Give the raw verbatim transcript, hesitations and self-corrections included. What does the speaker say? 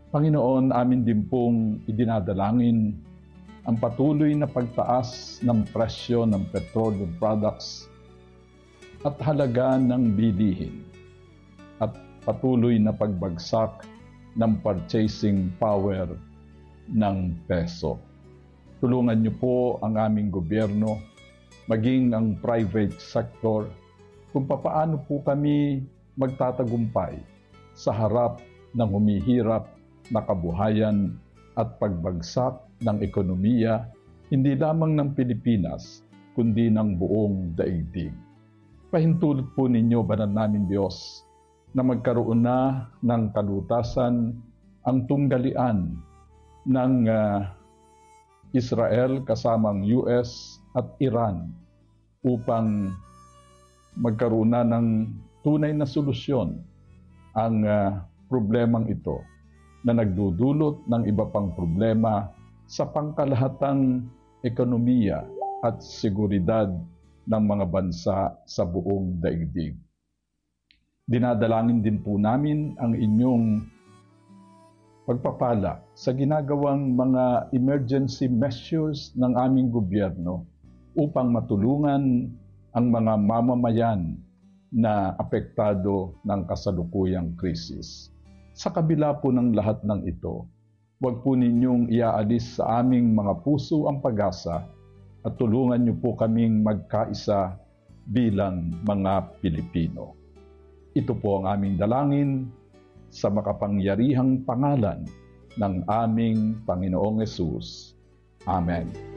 Panginoon, amin din pong idinadalangin ang patuloy na pagtaas ng presyo ng petroleum products at halaga ng bilihin at patuloy na pagbagsak ng purchasing power ng peso. Tulungan niyo po ang aming gobyerno, maging ang private sector, kung papaano po kami magtatagumpay sa harap ng humihirap na kabuhayan at pagbagsak ng ekonomiya, hindi lamang ng Pilipinas, kundi ng buong daigdig. Pahintulot po ninyo, banal namin Diyos, na magkaroon na ng kalutasan ang tunggalian ng uh, Israel kasamang U S at Iran upang magkaroon na ng tunay na solusyon ang uh, problemang ito na nagdudulot ng iba pang problema sa pangkalahatang ekonomiya at seguridad ng mga bansa sa buong daigdig. Dinadalangin din po namin ang inyong pagpapala sa ginagawang mga emergency measures ng aming gobyerno upang matulungan ang mga mamamayan na apektado ng kasalukuyang krisis. Sa kabila po ng lahat ng ito, huwag po ninyong iaalis sa aming mga puso ang pag-asa at tulungan niyo po kaming magkaisa bilang mga Pilipino. Ito po ang aming dalangin sa makapangyarihang pangalan ng aming Panginoong Hesus. Amen.